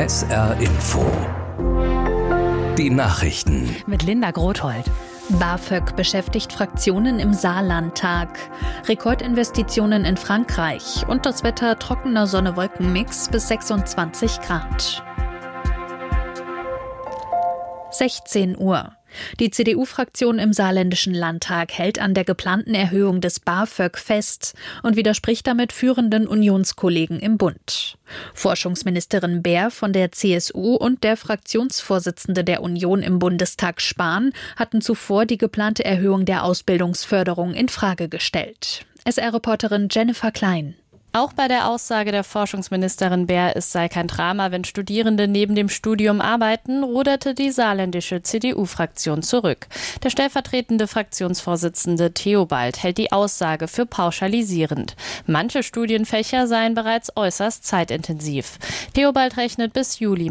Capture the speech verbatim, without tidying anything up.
S R Info. Die Nachrichten. Mit Linda Grothold. BAföG beschäftigt Fraktionen im Saarlandtag. Rekordinvestitionen in Frankreich. Und das Wetter trockener Sonne-Wolken-Mix bis sechsundzwanzig Grad. sechzehn Uhr. Die C D U-Fraktion im Saarländischen Landtag hält an der geplanten Erhöhung des BAföG fest und widerspricht damit führenden Unionskollegen im Bund. Forschungsministerin Baer von der C S U und der Fraktionsvorsitzende der Union im Bundestag Spahn hatten zuvor die geplante Erhöhung der Ausbildungsförderung in Frage gestellt. S R-Reporterin Jennifer Klein. Auch bei der Aussage der Forschungsministerin Baer, es sei kein Drama, wenn Studierende neben dem Studium arbeiten, ruderte die saarländische C D U-Fraktion zurück. Der stellvertretende Fraktionsvorsitzende Theobald hält die Aussage für pauschalisierend. Manche Studienfächer seien bereits äußerst zeitintensiv. Theobald rechnet bis Juli